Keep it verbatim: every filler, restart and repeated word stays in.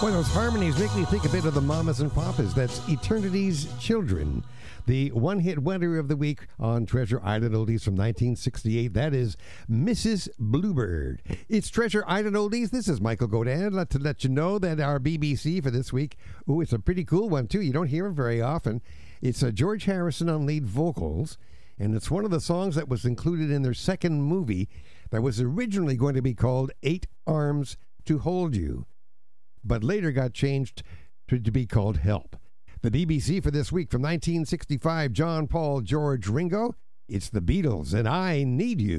Boy, those harmonies make me think a bit of the Mamas and Papas. That's Eternity's Children. The one-hit wonder of the week on Treasure Island Oldies from nineteen sixty-eight. That is Missus Bluebird. It's Treasure Island Oldies. This is Michael Godin. Let, to let you know that our B B C for this week, ooh, it's a pretty cool one, too. You don't hear it very often. It's uh, George Harrison on lead vocals, and it's one of the songs that was included in their second movie that was originally going to be called Eight Arms to Hold You, but later got changed to, to be called Help. The B B C for this week from nineteen sixty-five, John, Paul, George, Ringo. It's the Beatles, and I Need You.